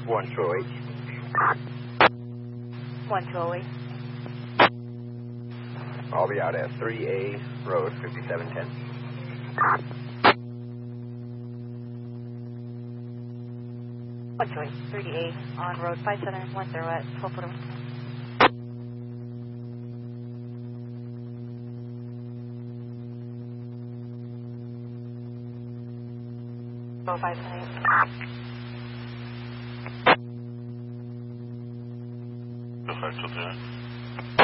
1208. 1208. I'll be out at 3A Road, 5710. 3A on road 5710 at 12 foot. 578.